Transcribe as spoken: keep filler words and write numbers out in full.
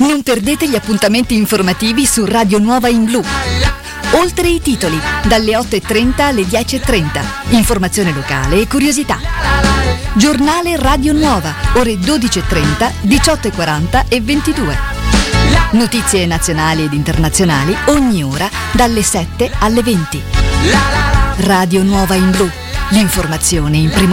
Non perdete gli appuntamenti informativi su Radio Nuova in Blu. Oltre i titoli, dalle otto e trenta alle dieci e trenta. Informazione locale e curiosità. Giornale Radio Nuova, ore dodici e trenta, diciotto e quaranta e ventidue. Notizie nazionali ed internazionali ogni ora dalle sette alle venti. Radio Nuova in Blu, l'informazione in primo